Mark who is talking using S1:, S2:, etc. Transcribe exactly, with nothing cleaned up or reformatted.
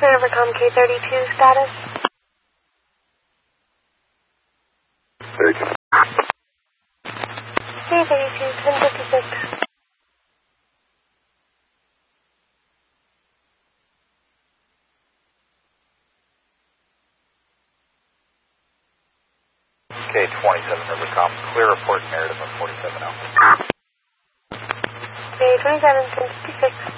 S1: Rivercom K thirty-two status.
S2: thirty-two.
S1: K thirty-two, ten fifty-six.
S3: K twenty-seven Rivercom, clear report narrative of forty-seven Alpha.
S1: K twenty-seven, ten fifty-six.